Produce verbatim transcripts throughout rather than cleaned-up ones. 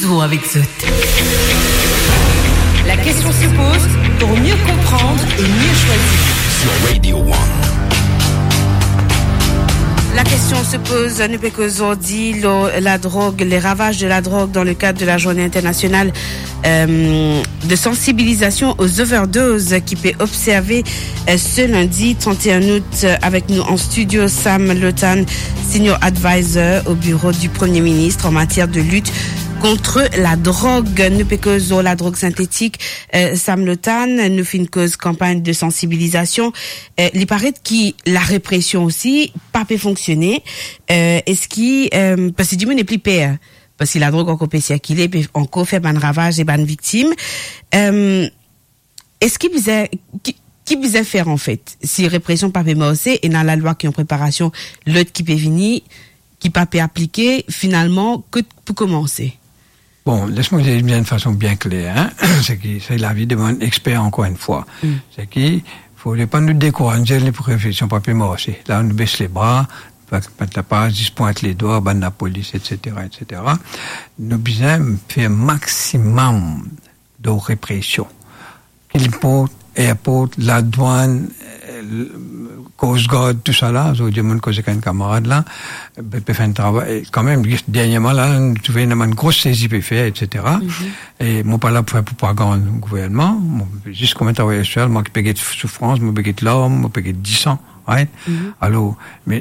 retour avec Zot. La question se pose pour mieux comprendre et mieux choisir. Sur Radio One. La question se pose, nous peut qu'aujourd'hui, la drogue, les ravages de la drogue dans le cadre de la journée internationale euh, de sensibilisation aux overdoses qui peut observer euh, ce lundi trente et un août avec nous en studio Sam Lotan, Senior Advisor au bureau du Premier ministre en matière de lutte contre la drogue. Nous pécosons la drogue synthétique. Euh, Sam Lotan, nous fait une cause campagne de sensibilisation. Euh, il paraît que la répression aussi pas peut fonctionner. Euh, est-ce qui euh, parce que du monde n'est plus pire parce que la drogue encore peut circuler, peut encore faire ban ravage et ban victime. Euh, est-ce qu'il bizarre qui qui bizarre faire en fait si répression pas peut marcher et dans la loi qui est en préparation l'autre qui peut venir qui pas peut appliquer finalement que pour commencer. Bon, laisse-moi dire bien de façon bien claire, hein? c'est que c'est l'avis de mon expert encore une fois. Mm. C'est qu'il faut pas nous décourager les réflexions pas plus marcher. Là, on nous baisse les bras, pas la page, se pointe les doigts, ban la police, et cetera, et cetera. Nous besoin faire maximum de répression. Qu'il porte, airport, la douane, Coast Guard, tout ça là, je dis mon cause qu'un camarade là, peut faire un travail, quand même, dernièrement là, nous trouvons une grosse saisie peut faire, et cetera. Mm-hmm. Et moi pas là pour faire propagande au gouvernement, juste comme un travailleur social, moi qui paye de souffrance, moi paye de l'homme, moi paye de dix ans, right? Mm-hmm. Alors, mais,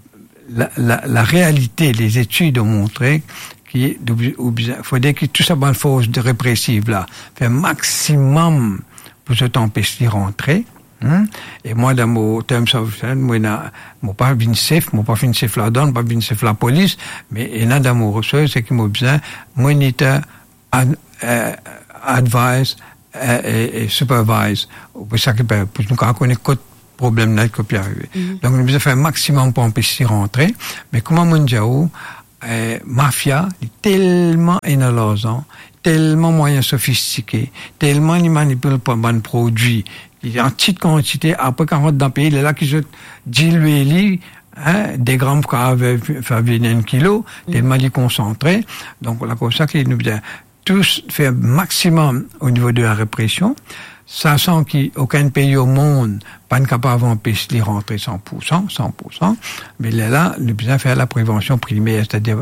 la, la, la réalité, les études ont montré qu'il faudrait que tout ça, bonne force de répressive là, fait maximum pour se t'empêcher de rentrer. Hum? Et moi, dans mon terme social, moi, n'a, moi, pas venu safe, moi, pas venu safe la donne, pas venu safe la police, mais, et là, dans mon reçu, c'est qu'il m'a besoin, moi, n'était, ad, euh, advise, euh, et, et supervise. Pour ça que, pour nous, quand on connaît quoi problème là, qui peut arriver. Mm-hmm. Donc, on a besoin de faire un maximum pour empêcher de rentrer. Mais comment mon diao, euh, mafia, est tellement énergisant, tellement moyen sophistiqué, tellement il manipule pas bon produit, il en petite quantité, après quand on rentre dans le pays, il est là qui se dilue, hein, des grammes qu'on avait fait venir un kilo, tellement il est concentré. Donc, là, comme ça, qu'il nous vient tous faire maximum au niveau de la répression, sachant qu'aucun pays au monde pas capable d'empêcher de rentrer cent pour cent, cent pour cent, mais là, nous besoin faire la prévention primaire, c'est-à-dire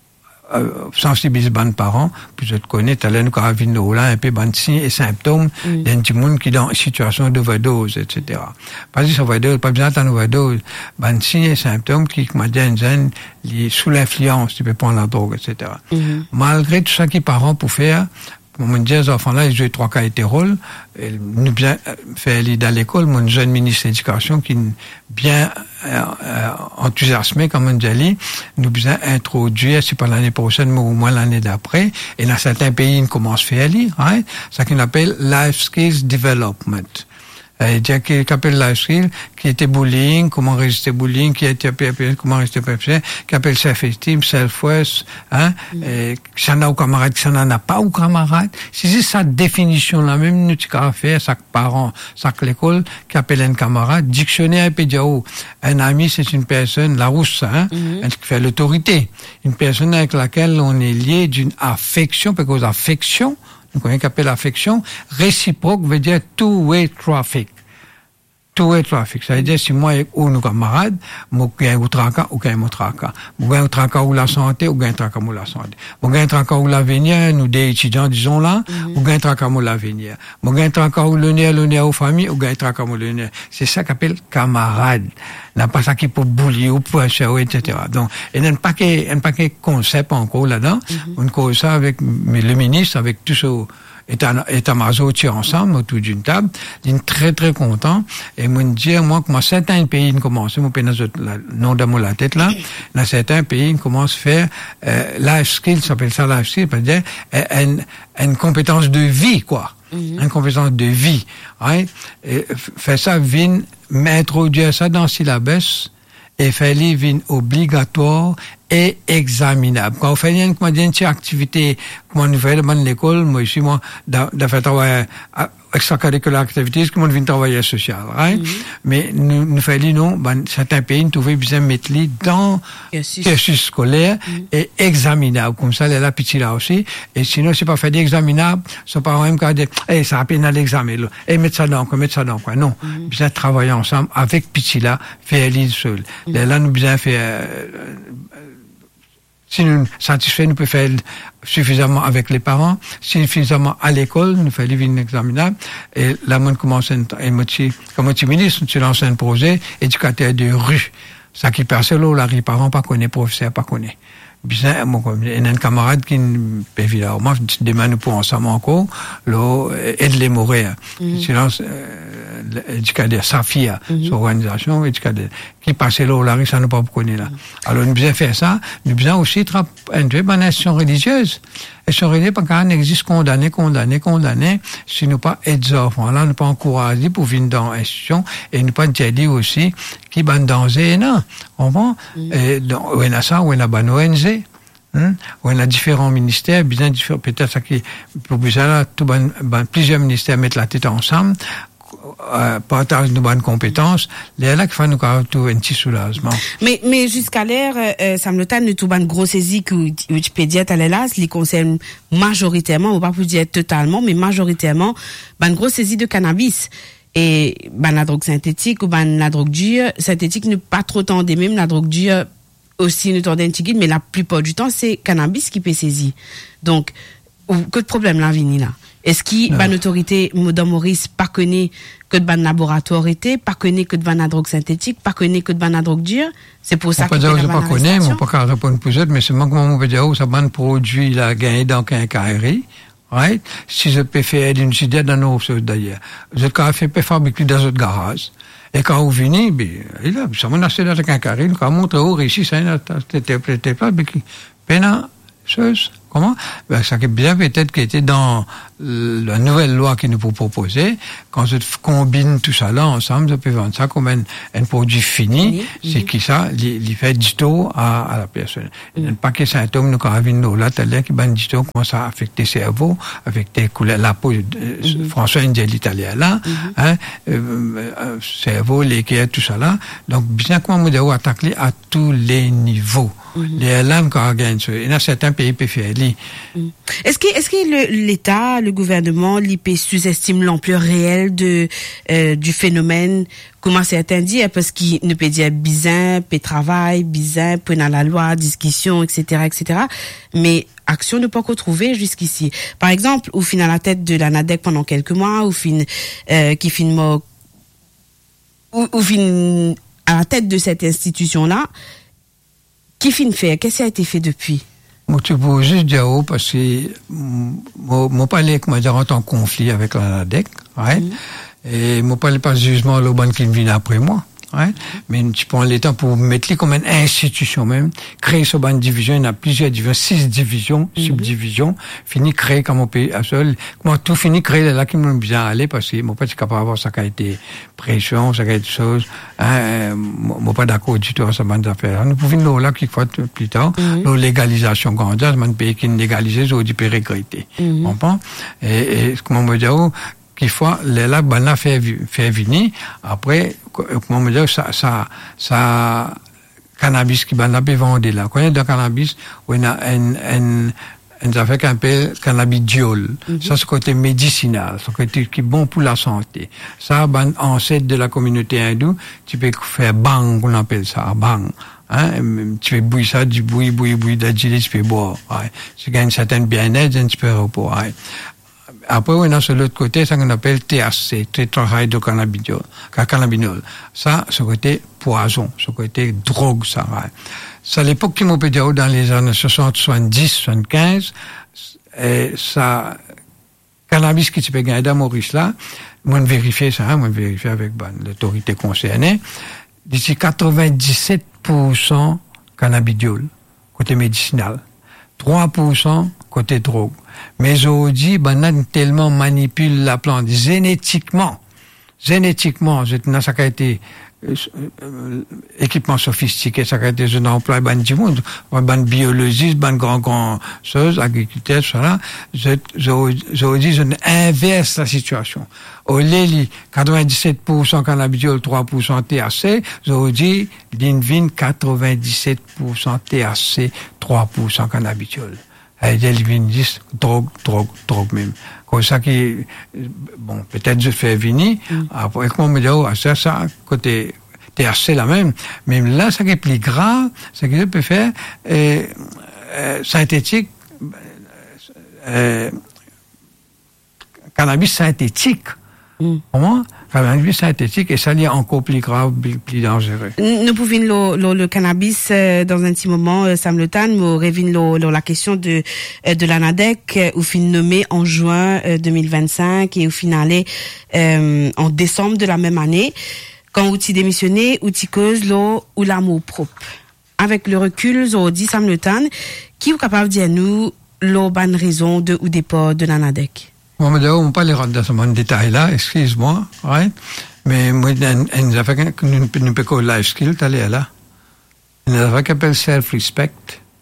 Euh, sensibiliser les parents, puis je te connais, tu as l'air de venir là, un peu de signes et symptômes mm. d'un petit monde qui est dans une situation d'overdose, et cetera. Pas juste overdose, pas besoin d'être overdose, des signes et symptômes qui, comme dit un jeune, sous l'influence, tu peux prendre la drogue, et cetera. Mm-hmm. Malgré tout ça qu'ils parents pour faire, mon dit, les enfants-là, ils jouent trois qualités rôles. Nous bien faire aller dans l'école, mon jeune ministre de l'Éducation qui bien euh, euh, enthousiasmé, comme on dit, nous bien introduire, c'est pas l'année prochaine, mais au moins l'année d'après. Et dans certains pays, ils commencent à faire aller, hein, ça qu'on appelle Life Skills Development. Il y a qui appelle life skill, qui était bullying, comment résister bullying, qui était comment résister perfection, qui appelle self-esteem, self-worth, hein, mm. et ça n'a au camarade, ça n'en a pas au camarade. C'est sa définition là, même nous, tu as fait, chaque parent, chaque l'école, qui appelle un camarade, dictionnaire, et puis dire, oh, un ami, c'est une personne, la rousse, hein, mm-hmm. qui fait l'autorité. Une personne avec laquelle on est lié d'une affection, parce que affection, nous connaissons qu'appelle l'affection, réciproque veut dire two-way traffic. Two-way traffic. Ça veut dire, si moi, ou nos camarades, moi, gagne ou tracas, ou gagne mon tracas. Moi, gagne ou tracas ou la santé, ou gagne tracas ou la santé. Moi, gagne tracas ou l'avenir, nous, des étudiants, disons là, mm-hmm. ou gagne tracas ou l'avenir. Moi, gagne tracas ou le nez, le nez aux familles, ou gagne tracas ou le nez. C'est ça qu'appelle camarade. N'a pas ça qui peut boulier ou pour acheter, et cetera. Donc, il y a un paquet, un paquet concept encore là-dedans. Mm-hmm. On cause ça avec le ministre, avec tout ce, état-major tire ensemble autour d'une table, ils sont très très contents et moi dire moi comment certains pays commencent, moi peine le nom de la tête là, dans certains pays ils commencent à faire euh, life skill, ça s'appelle ça life skill, c'est-à-dire une une compétence de vie quoi, mm-hmm. une compétence de vie, right? Et faire ça vient m'introduire ça dans le syllabus et faire les vient obligatoire est examinable. Quand on fait une, comment dire, une activité, comment on fait dans l'école, moi ici, moi, d'affaire travail, extracurricular activités, comment on vient travailler social, right? Mm-hmm. Mais nous, nous faisons, non, ben, certains pays, nous trouvons bien mettre les dans cursus scolaire mm-hmm. et examinable. Comme ça, là, petit là aussi. Et sinon, c'est pas fait d'examinable, c'est pas même qu'à dire, eh, ça a peine à l'examen, là. Eh, mettre ça dans quoi, mettre ça dans quoi. Non. Mm-hmm. Bien travailler ensemble avec petit là, faire l'île seul. Mm-hmm. Là, nous bien faire, euh, si nous satisfaits, nous pouvons faire suffisamment avec les parents, suffisamment à l'école, nous faisons les examinables. Et là, on commence à être, comme ministre, nous lançons un projet, éducateur de rue. Ça qui passe là, les parents pas connaissent, professeurs pas connaissent. Bien, moi, comme, il y a un camarade qui, évidemment, demain, nous pourrons ensemble encore, là, aide les mourir. Mm-hmm. Sinon, euh, l'éducateur, Safia, mm-hmm. son organisation, éducateur, qui passe là, là, ça nous pas connaître là. Mm-hmm. Alors, nous bien faire ça, nous bien aussi, entrer dans l'institution religieuse. Et ce religieuse, parce qu'on existe condamné, condamné, condamné, si nous pas aider les enfants, là, nous pas encourager pour venir dans l'institution, et nous pas dire aussi, qui ban danger, non. On comprend? Et, donc, on a ça, on a ban O N G. Hein? On a différents ministères, bien différents, peut-être ça qui, pour plus là, tout ban, ban, plusieurs ministères mettent la tête ensemble, euh, partage nos bonnes compétences, les là qui font nous tout un petit soulagement. Mais, mais jusqu'à l'heure, euh, ça me tente de tout ban gros saisie que Wikipédia t'allait là, les concerne majoritairement, ou pas pour dire totalement, mais majoritairement, ban gros saisie de cannabis. Et, ban la drogue synthétique ou ban la drogue dure, synthétique ne pas trop tendre, même la drogue dure, aussi nous tordent un petit guide, mais la plupart du temps, c'est cannabis qui peut saisir. Donc, que de problème là, vini là? Est-ce qu'il, ban autorité, dans Maurice, pas connaît que de ban laboratoire était, pas connaît que de ban la drogue synthétique, pas connaît que de ban la drogue dure? C'est pour ça que je ne pas connaître, mais on peut pas répondre pour ça, mais c'est moi comment on peut dire, ça ban produit, il a gagné dans un carré. Right? Si je peux faire une idée dans nos choses d'ailleurs. Je peux faire fabriquer dans notre garage. Et quand vous venez, ben, il a, ça m'a acheté dans un carré, il a montré au récit, ça a été interprété pas, mais qui, pena, chose, comment? Ben, ça qui bien peut-être qui était dans la nouvelle loi qui nous proposait, quand je combine tout ça là ensemble, je peux vendre ça comme un, un produit fini, oui. C'est mm-hmm. qui ça, il fait du taux à, à la personne. Mm-hmm. Il n'y a pas que symptômes, nous, quand on vient là, t'as l'air qui ban du taux, commence à affecter le cerveau, affecter la peau, mm-hmm. François Indien, l'italien là, mm-hmm. hein, euh, euh, cerveau, l'équerre, tout ça là. Donc, bien comment on doit attaquer à tous les niveaux. Mm-hmm. Les lames, quand on gagne ça, il y a certains pays qui peuvent faire. Mm. Est-ce que, est-ce que le, l'État, le gouvernement, l'I P sous-estime l'ampleur réelle de, euh, du phénomène, comment certains disent, parce qu'il ne peut dire bizin, peut travail, bizin, peut dans la loi, discussion, et cetera, et cetera. Mais action ne peut pas trouver jusqu'ici. Par exemple, ou fin à la tête de la NADEC pendant quelques mois, ou fin, euh, qui fin mort, ou, ou fin à la tête de cette institution-là, qui fin fait, qu'est-ce qui a été fait depuis? Moi, tu peux juste dire, oh, parce que, moi, parler, comment dire, en tant que conflit avec la NADEC, right? Mm-hmm. Et moi, parler pas de jugement, le ban qui vient après moi, right? Mm-hmm. Mais tu prends le temps pour mettre comme une institution même, créer ce ban de division, il y a plusieurs divisions, six divisions, mm-hmm. subdivisions, fini créer comme on peut, à seul, comment tout fini créer là qui m'ont bien aller, parce que, moi, pas capable d'avoir ça qui a été pression, ça qui a été chose, hein, moi, pas d'accord du tout à ce ban d'affaires. Nous pouvons nous là, quelquefois, plus tard, mm-hmm. nos légalisation grandiose, man pays qui ne légalise, j'ai dit, peut regretter. Mm-hmm. On comprend? Et, et, comment me dire, quelquefois, les là, ben là, fait, fait venir, après, comment me dire, ça, ça, ça, cannabis qui ben là, peut vendre là. Quand il y a de cannabis, on a un, un, un affaire qu'on appelle cannabidiol. Mm-hmm. Ça, c'est côté médicinal. C'est côté qui est bon pour la santé. Ça, ben, ancêtre de la communauté hindoue, tu peux faire bang, on appelle ça, bang. Hein, tu fais bouillir ça, du bouillir, bouillir, bouillir, d'agile, tu peux boire. Ouais. Tu gagnes une certaine bien-être, un petit peu repos. Ouais. Après, on a sur l'autre côté, ça qu'on appelle T H C, tétrahydrocannabinol. Cannabinol. Ça, ce côté poison, ce côté drogue, ça. Ouais. C'est à l'époque qui m'ont dit, dans les années soixante, soixante-dix, soixante-quinze, et ça, cannabis qui tu peux gagner dans Maurice là, moi, je vérifie ça, moi, je vérifie avec ben, l'autorité concernée. D'ici quatre-vingt-dix-sept pour cent cannabidiol, côté médicinal. trois pour cent côté drogue. Mais aujourd'hui, ben, on tellement manipule la plante génétiquement. Génétiquement, ça a été euh, équipement sophistiqué, ça a été un emploi, ban du monde, ban biologiste, ban grand, grand chose, agriculteur, cela. Je, je, je dis, je inverse la situation. Au lieu quatre-vingt-dix-sept pour cent cannabidiol, trois pour cent T H C, je dis, l'invine quatre-vingt-dix-sept pour cent T H C, trois pour cent cannabidiol. Et l'invine dix, drogue, drogue, drogue même. Comme ça qui, bon, peut-être je fais venir, mm. après, comment me dire, oh, ça, ça, côté T H C la même, mais là, ça qui est plus grave, c'est que je peux faire, euh, euh, synthétique, euh, cannabis synthétique. Mm. Comment? Cannabis synthétique, et ça lié encore plus grave, plus, plus dangereux. Nous pouvons le, le, le cannabis euh, dans un petit moment, euh, Sam Le Tan, nous revenons la question de euh, de l'ANADEC, euh, au fin nommé en juin euh, deux mille vingt-cinq et au final euh, en décembre de la même année, quand outil démissionné, outil cause l'eau ou l'amour propre. Avec le recul, on dit Sam Le Tan, qui est capable de dire nous l'eau bonne raison de ou départ de l'ANADEC? Moi, je ne vais pas les rentrer dans ce bon détail-là, excuse-moi, right? Mais moi, une affaire que nous ne pouvons pas life skill, t'as l'air là. Une affaire qui s'appelle self-respect.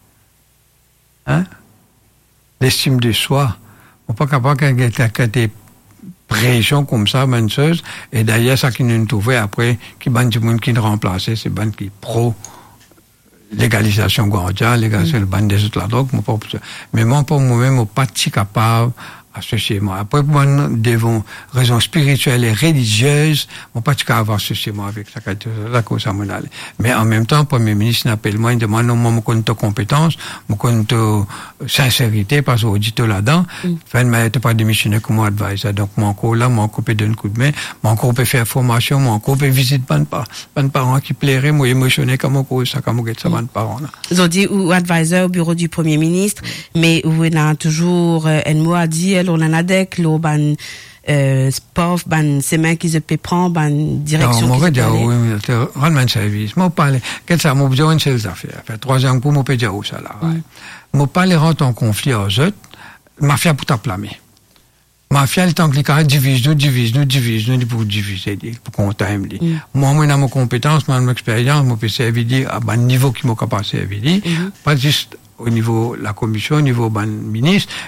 Hein? L'estime de soi. On n'est pas capable de des pressions comme ça, bonne chose. Et d'ailleurs, ça qui nous trouvait après, qui est du monde qui nous remplaçait, c'est ban qui est pro légalisation ganja, légalisation, mm. le ban des autres la drogue. Mais moi, pour moi-même, je ne suis pas si capable associé moi. Après, moi, devant raisons spirituelles et religieuses, mon pas qu'à avoir associé moi avec ça, la cause à mon aller. Mais en même temps, le Premier ministre n'appelle moi, il demande, non, moi, mon compte compétence, mon compte sincérité, parce qu'on dit tout là-dedans. Enfin, mais n'était pas démissionné comme moi advisor. Donc, mon encore là, mon encore peut donner un coup de main, mon encore peut faire formation, mon encore peut visiter ban de parents qui plairait, moi, émotionné comme mon cause, ça, comme ça, ban de parents, là. Ils ont dit, ou advisor au bureau du Premier ministre, mais où il a toujours, un mot à dire, on en a des l'eau ban euh, sport ban c'est mains qui se peut prendre ban direction non, qui se peut oui rendre un service moi parler qu'est-ce ça moi besoin de ces affaires fait trois ans pour moi peut dire ça là moi parler rentrer en conflit aux autres mafia pour t'applamer mafia le temps que les carrés divise nous divise nous divise nous pour diviser pour qu'on t'aime moi moi dans mon compétence moi mon expérience moi peut servir à ban niveau qui m'a capable servir pas juste au niveau de la commission, au niveau du ministre,